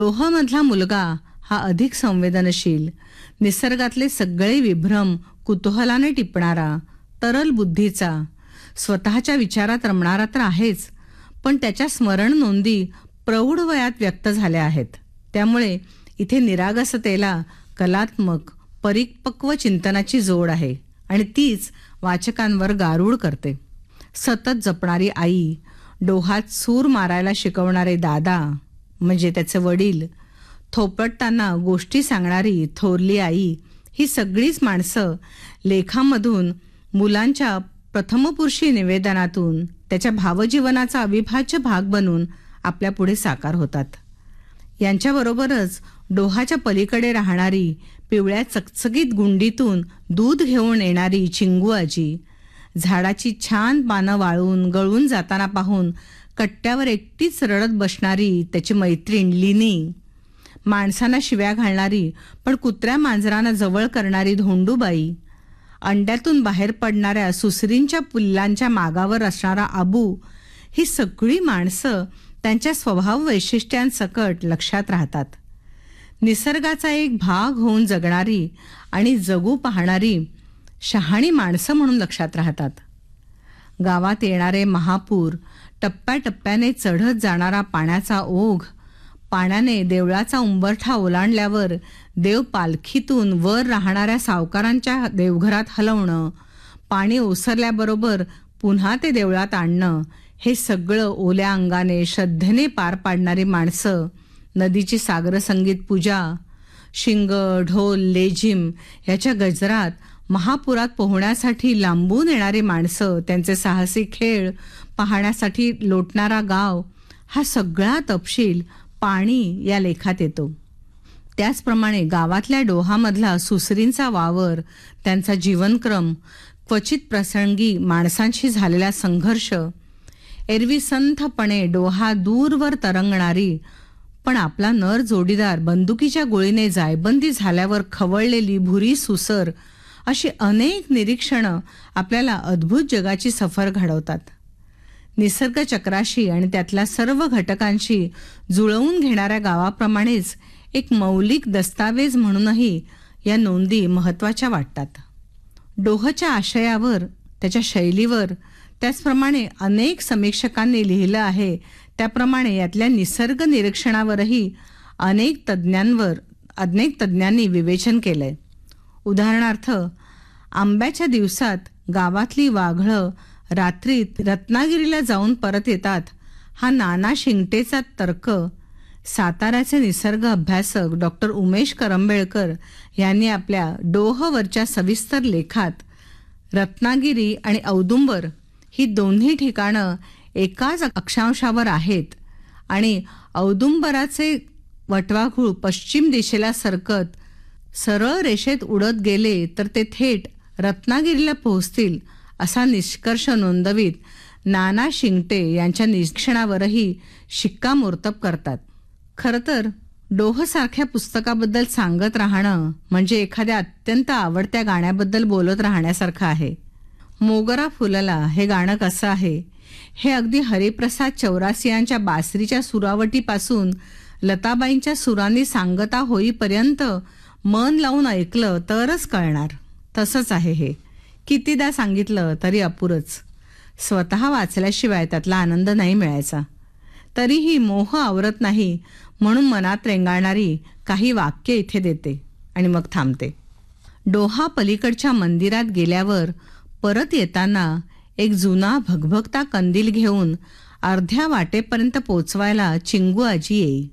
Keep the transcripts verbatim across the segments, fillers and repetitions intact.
डोहामधला मुलगा हा अधिक संवेदनशील, निसर्गातले सगळे विभ्रम कुतूहलाने टिपणारा, तरल बुद्धीचा, स्वतःच्या विचारात रमणारा तर आहेच, पण त्याच्या स्मरण नोंदी प्रौढ वयात व्यक्त झाल्या आहेत. त्यामुळे इथे निरागसतेला कलात्मक परिपक्व चिंतनाची जोड आहे आणि तीच वाचकांवर गारूड करते. सतत जपणारी आई, डोहात सूर मारायला शिकवणारे दादा म्हणजे त्याचे वडील, थोपटताना गोष्टी सांगणारी थोरली आई, ही सगळीच माणसं लेखामधून मुलांच्या प्रथमपुरुषी निवेदनातून त्याच्या भावजीवनाचा अविभाज्य भाग बनून आपल्यापुढे साकार होतात. यांच्याबरोबरच डोहाच्या पलीकडे राहणारी, पिवळ्या चकचकीत गुंडीतून दूध घेऊन येणारी चिंगू आजी, झाडाची छान पानं वाळून गळून जाताना पाहून कट्ट्यावर एकटीच रडत बसणारी त्याची मैत्रीण लिनी, माणसांना शिव्या घालणारी पण कुत्र्या मांजरांना जवळ करणारी धोंडूबाई, अंड्यातून बाहेर पडणाऱ्या सुसरींच्या पुल्लांच्या मागावर असणारा आबू, ही सगळी माणसं त्यांच्या स्वभाव वैशिष्ट्यांसकट लक्षात राहतात. निसर्गाचा एक भाग होऊन जगणारी आणि जगू पाहणारी शहाणी माणसं म्हणून लक्षात राहतात. गावात येणारे महापूर, टप्प्याटप्प्याने चढत जाणारा पाण्याचा ओघ, पाण्याने देवळाचा उंबरठा ओलांडल्यावर देव पालखीतून वर राहणाऱ्या सावकारांच्या देवघरात हलवणं, पाणी ओसरल्याबरोबर पुन्हा ते देवळात आणणं, हे सगळं ओल्या अंगाने श्रद्धेने पार पाडणारी माणसं, नदीची सागरसंगीत पूजा, शिंग, ढोल, लेझिम ह्याच्या गजरात महापुरात पोहण्यासाठी लांबून येणारी माणसं, त्यांचे साहसी खेळ पाहण्यासाठी लोटणारा गाव, हा सगळा तपशील पाणी या लेखात येतो. त्याचप्रमाणे गावातल्या डोहामधला सुसरींचा वावर, त्यांचा जीवनक्रम, क्वचित प्रसंगी माणसांशी झालेला संघर्ष, एरवी संथपणे डोहा दूरवर तरंगणारी पण आपला नर जोडीदार बंदुकीच्या गोळीने जायबंदी झाल्यावर खवळलेली भुरी सुसर, अशी अनेक निरीक्षणं आपल्याला अद्भुत जगाची सफर घडवतात. निसर्ग चक्राशी आणि त्यातल्या सर्व घटकांशी जुळवून घेणाऱ्या गावाप्रमाणेच एक मौलिक दस्तावेज म्हणूनही या नोंदी महत्त्वाच्या वाटतात. डोहच्या आशयावर, त्याच्या शैलीवर, त्याचप्रमाणे अनेक समीक्षकांनी लिहिलं आहे त्याप्रमाणे यातल्या निसर्ग निरीक्षणावरही अनेक तज्ज्ञांवर अनेक तज्ज्ञांनी विवेचन केलंय. उदाहरणार्थ, आंब्याच्या दिवसात गावातली वाघळं रात्रीत रत्नागिरीला जाऊन परत येतात, हा नाना शिंगटेचा तर्क साताऱ्याचे निसर्ग अभ्यासक डॉक्टर उमेश करंबेळकर यांनी आपल्या डोहवरच्या सविस्तर लेखात रत्नागिरी आणि औदुंबर ही दोन्ही ठिकाणं एकाच अक्षांशावर आहेत आणि औदुंबराचे वटवाघूळ पश्चिम दिशेला सरकत सरळ रेषेत उडत गेले तर ते थेट रत्नागिरीला पोहोचतील असा निष्कर्ष नोंदवीत नाना शिंगटे यांच्या निरीक्षणावरही शिक्कामोर्तब करतात. खरं तर डोहसारख्या पुस्तकाबद्दल सांगत राहणं म्हणजे एखाद्या अत्यंत आवडत्या गाण्याबद्दल बोलत राहण्यासारखं आहे. मोगरा फुलला हे गाणं कसं आहे हे अगदी हरिप्रसाद चौरासियांच्या बासरीच्या सुरावटीपासून लताबाईंच्या सुरांनी सांगता होईपर्यंत मन लावून ऐकलं तरच कळणार. तसंच आहे हे, कितीदा सांगितलं तरी अपुरच. स्वतः वाचल्याशिवाय त्यातला आनंद नाही मिळायचा. तरीही मोह आवरत नाही म्हणून मनात रेंगाळणारी काही वाक्य इथे देते आणि मग थांबते. डोहा पलीकडच्या मंदिरात गेल्यावर परत येताना एक जुना भगभगता कंदील घेऊन अर्ध्या वाटेपर्यंत पोचवायला चिंगू आजी येई.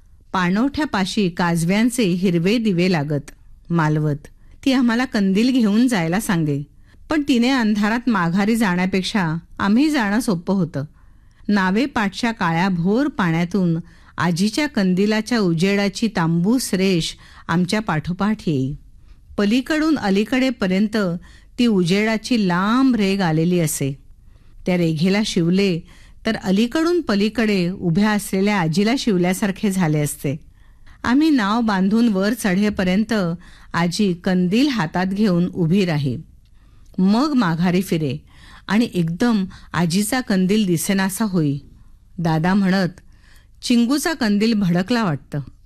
पाणवठ्यापाशी काजव्यांचे हिरवे दिवे लागत. मालवत ती आम्हाला कंदील घेऊन जायला सांगे, पण तिने अंधारात माघारी जाण्यापेक्षा आम्ही जाणं सोपं होतं. नावे पाठच्या काळ्या भोर पाण्यातून आजीच्या कंदिलाच्या उजेडाची तांबूस रेष आमच्या पाठोपाठ येई. पलीकडून अलीकडेपर्यंत ती उजेडाची लांब रेघ आलेली असे. त्या रेघेला शिवले तर अलीकडून पलीकडे उभ्या असलेल्या आजीला शिवल्यासारखे झाले असते. आम्ही नाव बांधून वर चढेपर्यंत आजी कंदील हातात घेऊन उभी राही, मग माघारी फिरे आणि एकदम आजीचा कंदील दिसेनासा होई. दादा म्हणत, चिंगूचा कंदील भडकला वाटतं.